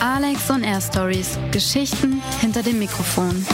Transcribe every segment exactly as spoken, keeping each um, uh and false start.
Alex on Air Stories. Geschichten hinter dem Mikrofon.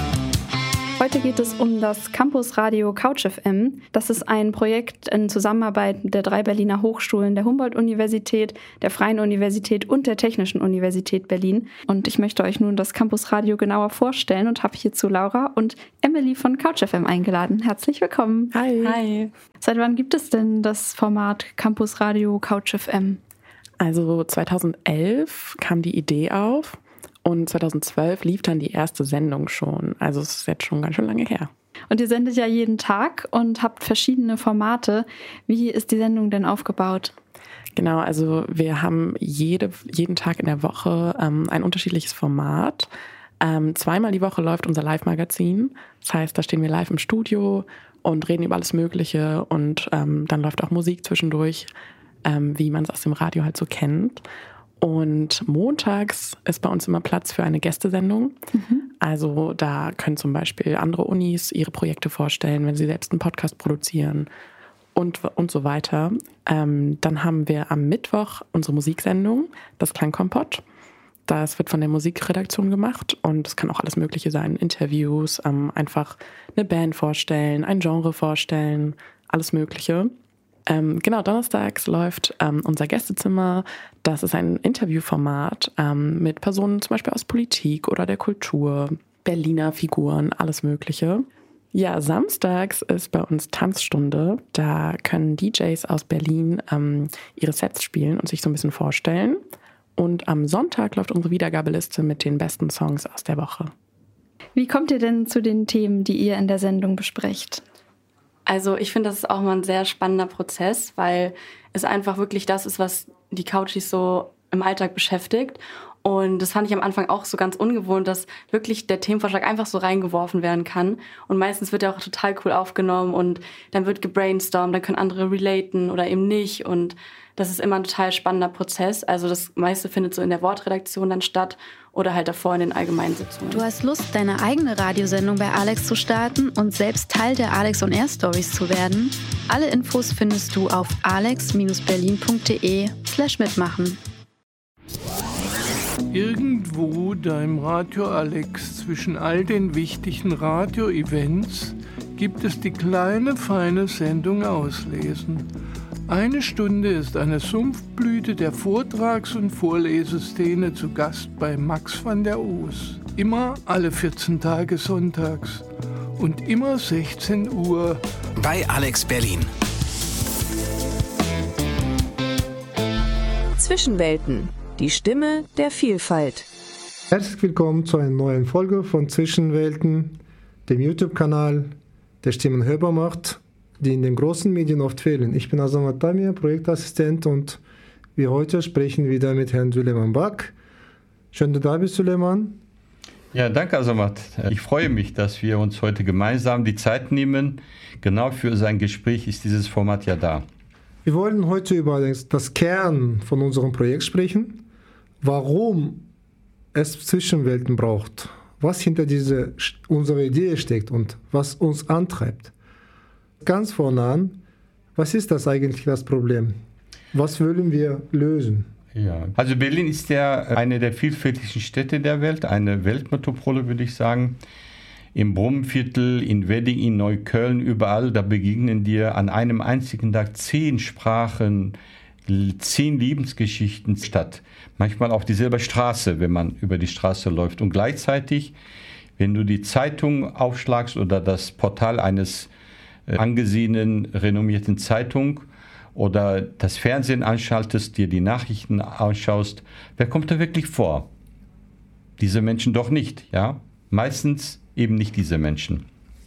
Heute geht es um das Campusradio Couch F M. Das ist ein Projekt in Zusammenarbeit der drei Berliner Hochschulen, der Humboldt-Universität, der Freien Universität und der Technischen Universität Berlin. Und ich möchte euch nun das Campusradio genauer vorstellen und habe hierzu Laura und Emily von Couch F M eingeladen. Herzlich willkommen. Hi. Hi. Seit wann gibt es denn das Format Campusradio Couch F M? Also zweitausendelf kam die Idee auf. Und zweitausendzwölf lief dann die erste Sendung schon. Also es ist jetzt schon ganz schön lange her. Und ihr sendet ja jeden Tag und habt verschiedene Formate. Wie ist die Sendung denn aufgebaut? Genau, also wir haben jede, jeden Tag in der Woche ähm, ein unterschiedliches Format. Ähm, zweimal die Woche läuft unser Live-Magazin. Das heißt, da stehen wir live im Studio und reden über alles Mögliche. Und ähm, dann läuft auch Musik zwischendurch, ähm, wie man es aus dem Radio halt so kennt. Und montags ist bei uns immer Platz für eine Gästesendung. Mhm. Also da können zum Beispiel andere Unis ihre Projekte vorstellen, wenn sie selbst einen Podcast produzieren und, und so weiter. Ähm, dann haben wir am Mittwoch unsere Musiksendung, das Klangkompott. Das wird von der Musikredaktion gemacht und es kann auch alles Mögliche sein. Interviews, ähm, einfach eine Band vorstellen, ein Genre vorstellen, alles Mögliche. Ähm, genau, donnerstags läuft ähm, unser Gästezimmer. Das ist ein Interviewformat ähm, mit Personen zum Beispiel aus Politik oder der Kultur, Berliner Figuren, alles Mögliche. Ja, samstags ist bei uns Tanzstunde. Da können D Js aus Berlin ähm, ihre Sets spielen und sich so ein bisschen vorstellen. Und am Sonntag läuft unsere Wiedergabeliste mit den besten Songs aus der Woche. Wie kommt ihr denn zu den Themen, die ihr in der Sendung besprecht? Also ich finde, das ist auch mal ein sehr spannender Prozess, weil es einfach wirklich das ist, was die Couchies so im Alltag beschäftigt. Und das fand ich am Anfang auch so ganz ungewohnt, dass wirklich der Themenvorschlag einfach so reingeworfen werden kann. Und meistens wird er auch total cool aufgenommen und dann wird gebrainstormt, dann können andere relaten oder eben nicht. Und das ist immer ein total spannender Prozess. Also das meiste findet so in der Wortredaktion dann statt oder halt davor in den Allgemeinsitzungen. Du hast Lust, deine eigene Radiosendung bei Alex zu starten und selbst Teil der Alex on Air Stories zu werden? Alle Infos findest du auf alex berlin punkt de slash mitmachen. Irgendwo da im Radio Alex zwischen all den wichtigen Radio-Events gibt es die kleine, feine Sendung Auslesen. Eine Stunde ist eine Sumpfblüte der Vortrags- und Vorleseszene zu Gast bei Max van der Oos. Immer alle vierzehn Tage sonntags und immer sechzehn Uhr bei Alex Berlin. Zwischenwelten. Die Stimme der Vielfalt. Herzlich willkommen zu einer neuen Folge von Zwischenwelten, dem YouTube-Kanal, der Stimmen hörbar macht, die in den großen Medien oft fehlen. Ich bin Azamat Damir, Projektassistent, und wir heute sprechen wieder mit Herrn Süleyman Bak. Schön, dass du da bist, Süleyman. Ja, danke, Azamat. Ich freue mich, dass wir uns heute gemeinsam die Zeit nehmen. Genau für sein Gespräch ist dieses Format ja da. Wir wollen heute über das Kern von unserem Projekt sprechen. Warum es Zwischenwelten braucht, was hinter dieser unserer Idee steckt und was uns antreibt. Ganz vorne an, was ist das eigentlich das Problem? Was wollen wir lösen? Ja, also Berlin ist ja eine der vielfältigsten Städte der Welt, eine Weltmetropole, würde ich sagen. Im Brummviertel, in Wedding, in Neukölln, überall, da begegnen dir an einem einzigen Tag zehn Sprachen, zehn Lebensgeschichten statt. Manchmal auf dieselbe Straße, wenn man über die Straße läuft. Und gleichzeitig, wenn du die Zeitung aufschlagst oder das Portal eines äh, angesehenen, renommierten Zeitung oder das Fernsehen anschaltest, dir die Nachrichten anschaust, wer kommt da wirklich vor? Diese Menschen doch nicht, ja? Meistens eben nicht diese Menschen.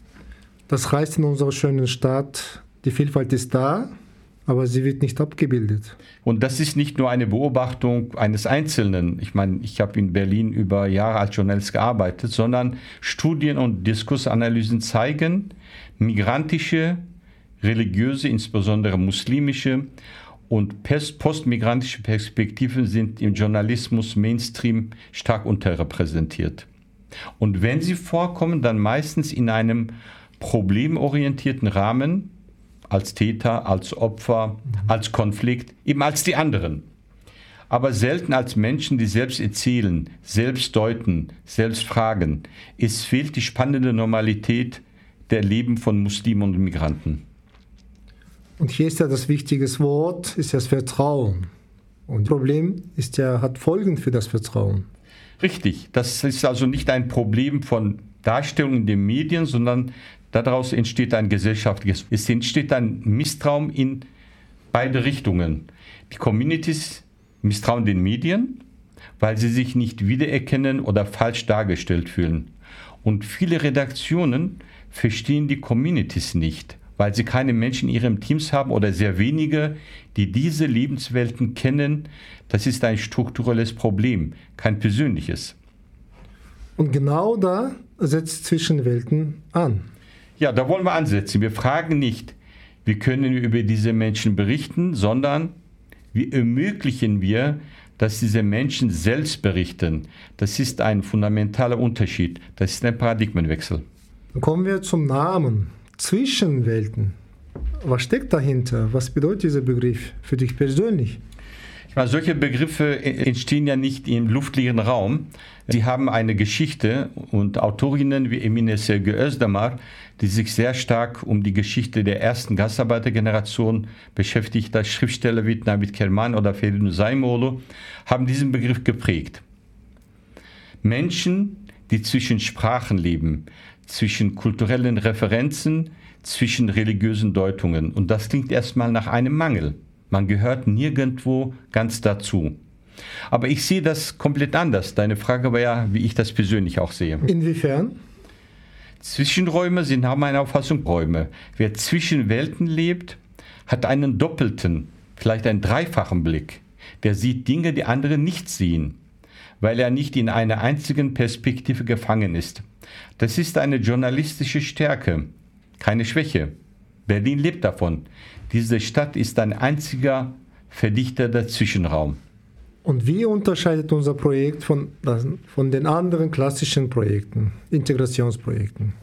Das heißt, in unserer schönen Stadt, die Vielfalt ist da, aber sie wird nicht abgebildet. Und das ist nicht nur eine Beobachtung eines Einzelnen. Ich meine, ich habe in Berlin über Jahre als Journalist gearbeitet, sondern Studien und Diskursanalysen zeigen, migrantische, religiöse, insbesondere muslimische und postmigrantische Perspektiven sind im Journalismus Mainstream stark unterrepräsentiert. Und wenn sie vorkommen, dann meistens in einem problemorientierten Rahmen, als Täter, als Opfer, als Konflikt, eben als die anderen. aber selten als Menschen, die selbst erzählen, selbst deuten, selbst fragen. Es fehlt die spannende Normalität der Leben von Muslimen und Migranten. Und hier ist ja das wichtige Wort, ist das Vertrauen. Und das Problem ist ja, hat Folgen für das Vertrauen. Richtig, das ist also nicht ein Problem von Darstellung in den Medien, sondern daraus entsteht ein gesellschaftliches, es entsteht ein Misstrauen in beide Richtungen. Die Communities misstrauen den Medien, weil sie sich nicht wiedererkennen oder falsch dargestellt fühlen. Und viele Redaktionen verstehen die Communities nicht, weil sie keine Menschen in ihren Teams haben oder sehr wenige, die diese Lebenswelten kennen. Das ist ein strukturelles Problem, kein persönliches. Und genau da setzt Zwischenwelten an. Ja, da wollen wir ansetzen. Wir fragen nicht, wie können wir über diese Menschen berichten, sondern wie ermöglichen wir, dass diese Menschen selbst berichten. Das ist ein fundamentaler Unterschied. Das ist ein Paradigmenwechsel. Kommen wir zum Namen. Zwischenwelten. Was steckt dahinter? Was bedeutet dieser Begriff für dich persönlich? Ich meine, solche Begriffe entstehen ja nicht im luftleeren Raum. Sie haben eine Geschichte und Autorinnen wie Emine Sevgi Özdemir, die sich sehr stark um die Geschichte der ersten Gastarbeitergeneration beschäftigt, als Schriftsteller wie Navid Kerman oder Feridun Zaimoğlu, haben diesen Begriff geprägt. Menschen, die zwischen Sprachen leben, zwischen kulturellen Referenzen, zwischen religiösen Deutungen. Und das klingt erstmal nach einem Mangel. Man gehört nirgendwo ganz dazu. Aber ich sehe das komplett anders. Deine Frage war ja, wie ich das persönlich auch sehe. Inwiefern? Zwischenräume sind nach meiner Auffassung Räume. Wer zwischen Welten lebt, hat einen doppelten, vielleicht einen dreifachen Blick. Der sieht Dinge, die andere nicht sehen, weil er nicht in einer einzigen Perspektive gefangen ist. Das ist eine journalistische Stärke, keine Schwäche. Berlin lebt davon. Diese Stadt ist ein einziger verdichteter Zwischenraum. Und wie unterscheidet unser Projekt von, von den anderen klassischen Projekten, Integrationsprojekten?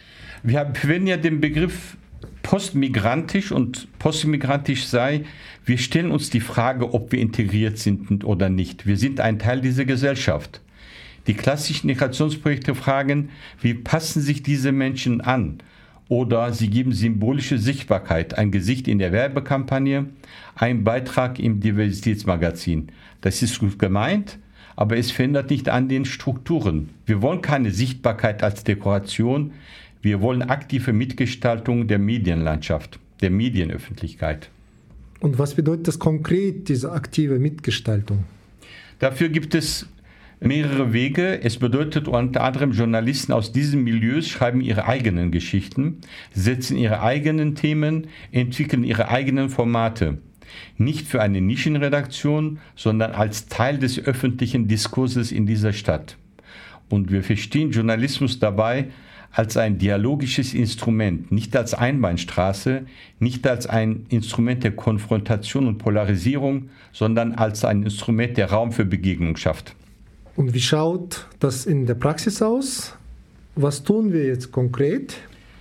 Wir verwenden ja den Begriff postmigrantisch und postmigrantisch sei, wir stellen uns die Frage, ob wir integriert sind oder nicht. Wir sind ein Teil dieser Gesellschaft. Die klassischen Integrationsprojekte fragen, wie passen sich diese Menschen an? Oder sie geben symbolische Sichtbarkeit, ein Gesicht in der Werbekampagne, ein Beitrag im Diversitätsmagazin. Das ist gut gemeint, aber es verändert nicht an den Strukturen. Wir wollen keine Sichtbarkeit als Dekoration, wir wollen aktive Mitgestaltung der Medienlandschaft, der Medienöffentlichkeit. Und was bedeutet das konkret, diese aktive Mitgestaltung? Dafür gibt es mehrere Wege. Es bedeutet unter anderem, Journalisten aus diesen Milieus schreiben ihre eigenen Geschichten, setzen ihre eigenen Themen, entwickeln ihre eigenen Formate. Nicht für eine Nischenredaktion, sondern als Teil des öffentlichen Diskurses in dieser Stadt. Und wir verstehen Journalismus dabei als ein dialogisches Instrument, nicht als Einbahnstraße, nicht als ein Instrument der Konfrontation und Polarisierung, sondern als ein Instrument, der Raum für Begegnung schafft. Und wie schaut das in der Praxis aus? Was tun wir jetzt konkret?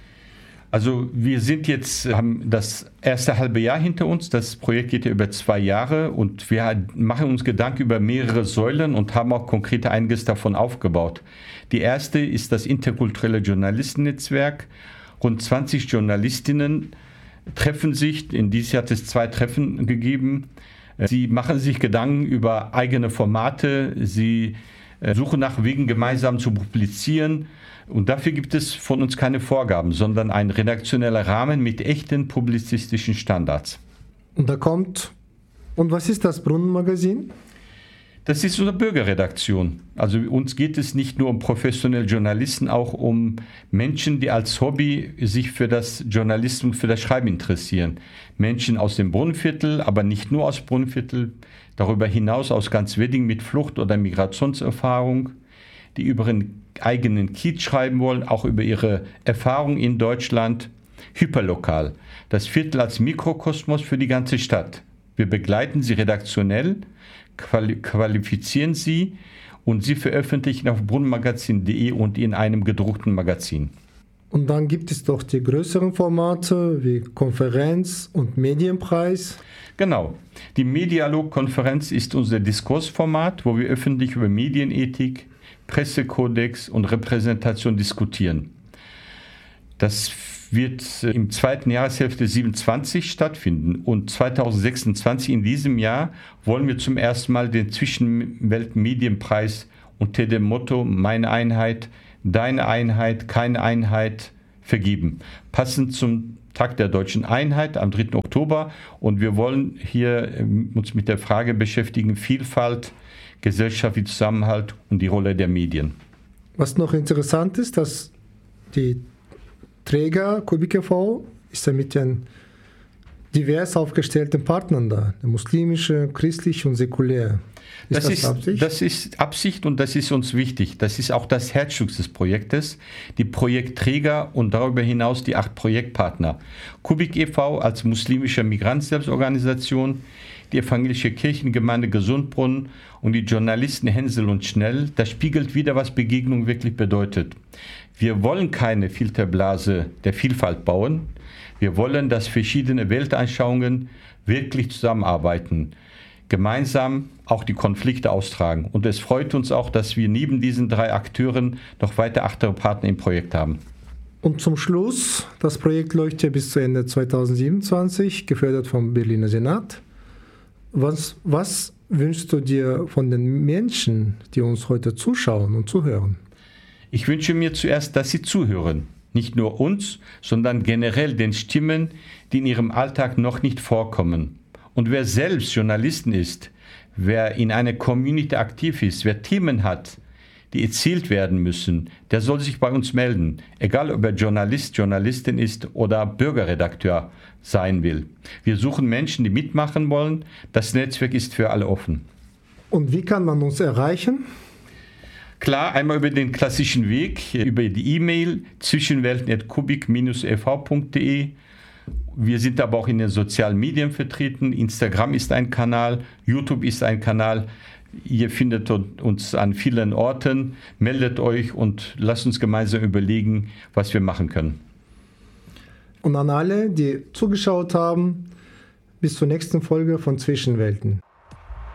Also wir sind jetzt, haben das erste halbe Jahr hinter uns. Das Projekt geht ja über zwei Jahre und wir machen uns Gedanken über mehrere Säulen und haben auch konkret einiges davon aufgebaut. Die erste ist das interkulturelle Journalistennetzwerk. Rund zwanzig Journalistinnen treffen sich. In diesem Jahr hat es zwei Treffen gegeben. Sie machen sich Gedanken über eigene Formate. Sie suchen nach Wegen, gemeinsam zu publizieren. Und dafür gibt es von uns keine Vorgaben, sondern ein redaktioneller Rahmen mit echten publizistischen Standards. Und da kommt, und was ist das Brunnenmagazin? Das ist unsere Bürgerredaktion. Also uns geht es nicht nur um professionelle Journalisten, auch um Menschen, die als Hobby sich für das Journalismus, für das Schreiben interessieren. Menschen aus dem Brunnenviertel, aber nicht nur aus Brunnenviertel, darüber hinaus aus ganz Wedding mit Flucht- oder Migrationserfahrung, die über ihren eigenen Kiez schreiben wollen, auch über ihre Erfahrung in Deutschland. Hyperlokal, das Viertel als Mikrokosmos für die ganze Stadt. Wir begleiten sie redaktionell, qualifizieren sie und sie veröffentlichen auf brunnenmagazin punkt de und in einem gedruckten Magazin. Und dann gibt es doch die größeren Formate wie Konferenz und Medienpreis. Genau. Die Medialog-Konferenz ist unser Diskursformat, wo wir öffentlich über Medienethik, Pressekodex und Repräsentation diskutieren. Das wird im zweiten Jahreshälfte siebenundzwanzig stattfinden und zweitausendsechsundzwanzig, in diesem Jahr, wollen wir zum ersten Mal den Zwischenweltmedienpreis unter dem Motto Meine Einheit, Deine Einheit, keine Einheit vergeben. Passend zum Tag der Deutschen Einheit am dritten Oktober, und wir wollen hier uns mit der Frage beschäftigen, Vielfalt, gesellschaftlicher Zusammenhalt und die Rolle der Medien. Was noch interessant ist, dass die Träger Kubik e V ist ja mit den divers aufgestellten Partnern da, der muslimische, christliche und säkulär. Ist das, das, ist, Absicht? das ist Absicht und das ist uns wichtig. Das ist auch das Herzstück des Projektes, die Projektträger und darüber hinaus die acht Projektpartner. Kubik e V als muslimische Migrantenselbstorganisation, die evangelische Kirchengemeinde Gesundbrunnen und die Journalisten Hensel und Schnell. Das spiegelt wider, was Begegnung wirklich bedeutet. Wir wollen keine Filterblase der Vielfalt bauen. Wir wollen, dass verschiedene Weltanschauungen wirklich zusammenarbeiten, gemeinsam auch die Konflikte austragen. Und es freut uns auch, dass wir neben diesen drei Akteuren noch weitere acht Partner im Projekt haben. Und zum Schluss, das Projekt läuft ja bis zu Ende zweitausendsiebenundzwanzig, gefördert vom Berliner Senat. Was, was wünschst du dir von den Menschen, die uns heute zuschauen und zuhören? Ich wünsche mir zuerst, dass sie zuhören. Nicht nur uns, sondern generell den Stimmen, die in ihrem Alltag noch nicht vorkommen. Und wer selbst Journalisten ist, wer in einer Community aktiv ist, wer Themen hat, die erzielt werden müssen, der soll sich bei uns melden. Egal, ob er Journalist, Journalistin ist oder Bürgerredakteur sein will. Wir suchen Menschen, die mitmachen wollen. Das Netzwerk ist für alle offen. Und wie kann man uns erreichen? Klar, einmal über den klassischen Weg, über die E-Mail zwischenwelten at kubik dash e v punkt d e. Wir sind aber auch in den sozialen Medien vertreten. Instagram ist ein Kanal, YouTube ist ein Kanal. Ihr findet uns an vielen Orten. Meldet euch und lasst uns gemeinsam überlegen, was wir machen können. Und an alle, die zugeschaut haben, bis zur nächsten Folge von Zwischenwelten.